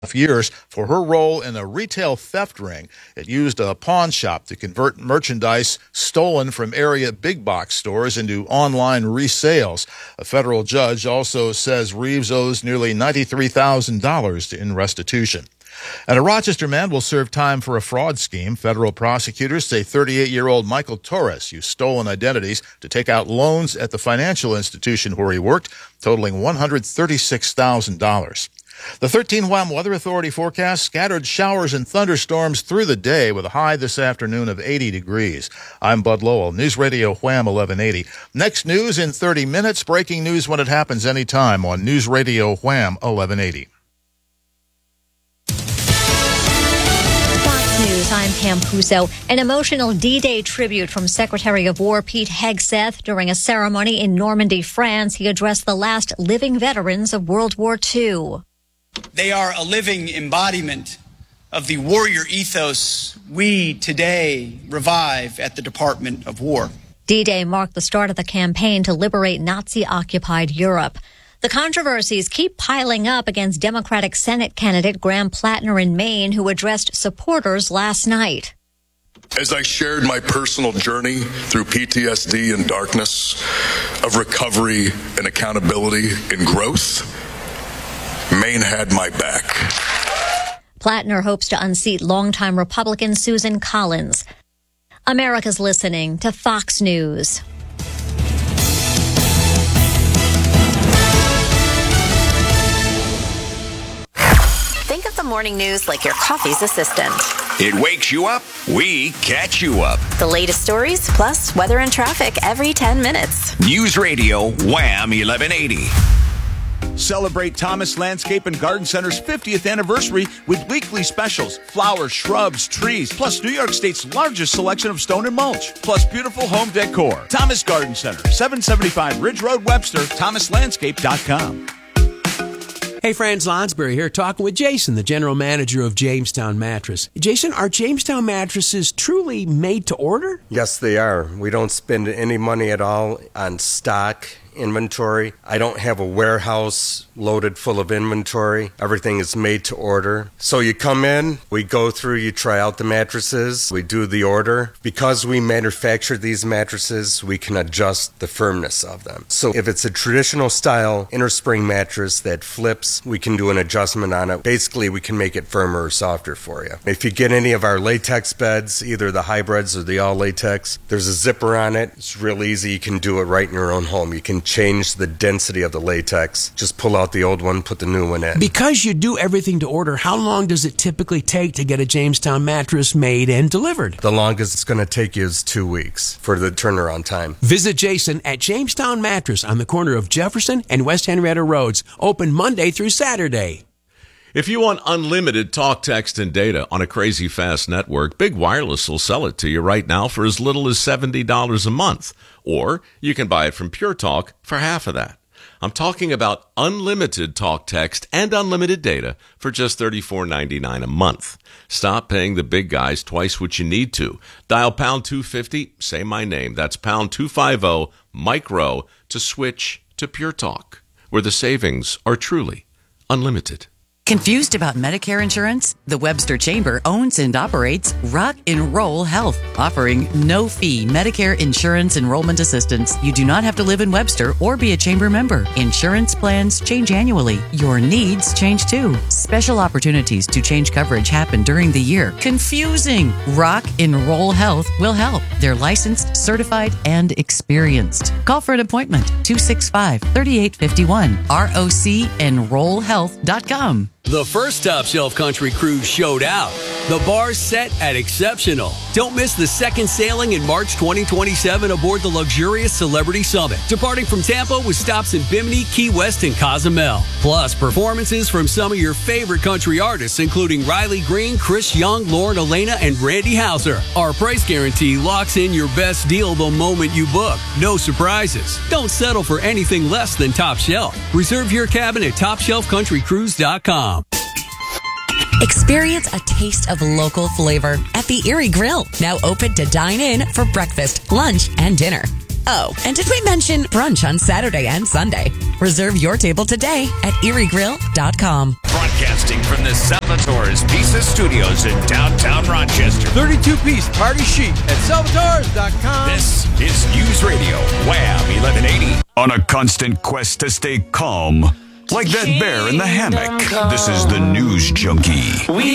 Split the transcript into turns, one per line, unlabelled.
years for her role in a retail theft ring. It used a pawn shop to convert merchandise stolen from area big box stores into online resales. A federal judge also says Reeves owes nearly $93,000 in restitution. And a Rochester man will serve time for a fraud scheme. Federal prosecutors say 38-year-old Michael Torres used stolen identities to take out loans at the financial institution where he worked, totaling $136,000. The 13 Wham Weather Authority forecast scattered showers and thunderstorms through the day with a high this afternoon of 80 degrees. I'm Bud Lowell, News Radio Wham 1180. Next news in 30 minutes, breaking news when it happens anytime on News Radio Wham 1180.
News. I'm Pam Puso. An emotional D-Day tribute from Secretary of War Pete Hegseth. During a ceremony in Normandy, France, he addressed the last living veterans of World War II.
They are a living embodiment of the warrior ethos we today revive at the Department of War.
D-Day marked the start of the campaign to liberate Nazi-occupied Europe. The controversies keep piling up against Democratic Senate candidate Graham Plattner in Maine, who addressed supporters last night.
As I shared my personal journey through PTSD and darkness, of recovery and accountability and growth, Maine had my back.
Plattner hopes to unseat longtime Republican Susan Collins. America's listening to Fox News.
Think of the morning news like your coffee's assistant.
It wakes you up, we catch you up.
The latest stories, plus weather and traffic every 10 minutes.
News Radio Wham 1180.
Celebrate Thomas Landscape and Garden Center's 50th anniversary with weekly specials, flowers, shrubs, trees, plus New York State's largest selection of stone and mulch, plus beautiful home decor. Thomas Garden Center, 775 Ridge Road, Webster, thomaslandscape.com.
Hey, Franz Lonsberry here, talking with Jason, the general manager of Jamestown Mattress. Jason, are Jamestown mattresses truly made to order?
Yes, they are. We don't spend any money at all on stock, inventory. I don't have a warehouse loaded full of inventory. Everything is made to order. So you come in, we go through, you try out the mattresses, we do the order. Because we manufacture these mattresses, we can adjust the firmness of them. So if it's a traditional style innerspring mattress that flips, we can do an adjustment on it. Basically, we can make it firmer or softer for you. If you get any of our latex beds, either the hybrids or the all latex, there's a zipper on it. It's real easy. You can do it right in your own home. You can change the density of the latex. Just pull out the old one, put the new one in.
Because you do everything to order, how long does it typically take to get a Jamestown mattress made and delivered?
The longest it's going to take you is 2 weeks for the turnaround time.
Visit Jason at Jamestown Mattress on the corner of Jefferson and West Henrietta Roads. Open Monday through Saturday.
If you want unlimited talk, text, and data on a crazy fast network, Big Wireless will sell it to you right now for as little as $70 a month. Or you can buy it from Pure Talk for half of that. I'm talking about unlimited talk, text, and unlimited data for just $34.99 a month. Stop paying the big guys twice what you need to. Dial pound 250, say my name. That's pound 250, micro, to switch to Pure Talk, where the savings are truly unlimited.
Confused about Medicare insurance? The Webster Chamber owns and operates Rock Enroll Health, offering no-fee Medicare insurance enrollment assistance. You do not have to live in Webster or be a chamber member. Insurance plans change annually. Your needs change too. Special opportunities to change coverage happen during the year. Confusing. Rock Enroll Health will help. They're licensed, certified, and experienced. Call for an appointment. 265-3851. ROCEnrollhealth.com.
The first Top Shelf Country Cruise showed out. The bar's set at exceptional. Don't miss the second sailing in March 2027 aboard the luxurious Celebrity Summit, departing from Tampa with stops in Bimini, Key West, and Cozumel. Plus, performances from some of your favorite country artists, including Riley Green, Chris Young, Lauren Elena, and Randy Houser. Our price guarantee locks in your best deal the moment you book. No surprises. Don't settle for anything less than Top Shelf. Reserve your cabin at TopShelfCountryCruise.com.
Experience a taste of local flavor at the Erie Grill, now open to dine in for breakfast, lunch, and dinner. Oh, and did we mention brunch on Saturday and Sunday? Reserve your table today at eriegrill.com.
Broadcasting Broadcasting from the Salvatore's Pizza Studios in downtown Rochester.
32-piece party chic at salvatores.com.
This is News Radio Wham 1180.
On a constant quest to stay calm, like that bear in the hammock. This is the News Junkie.